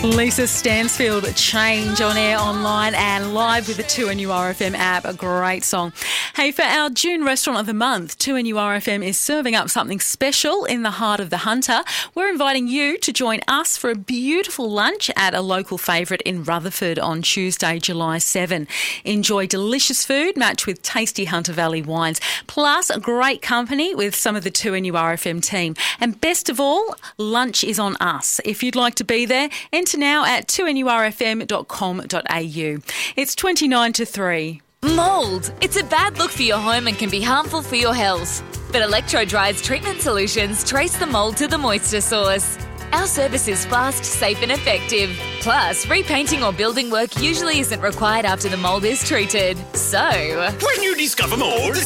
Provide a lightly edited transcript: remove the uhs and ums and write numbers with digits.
Lisa Stansfield, Change, on air, online and live with the 2NURFM app. A great song. Hey, for our June Restaurant of the Month, 2NURFM is serving up something special in the heart of the Hunter. We're inviting you to join us for a beautiful lunch at a local favourite in Rutherford on Tuesday, July 7. Enjoy delicious food matched with tasty Hunter Valley wines, plus a great company with some of the 2NURFM team. And best of all, lunch is on us. If you'd like to be there, enter now at 2NURFM.com.au. It's 29 to 3. Mould. It's a bad look for your home and can be harmful for your health. But Electro-Dry's treatment solutions trace the mould to the moisture source. Our service is fast, safe and effective. Plus, repainting or building work usually isn't required after the mould is treated. So, when you discover mould,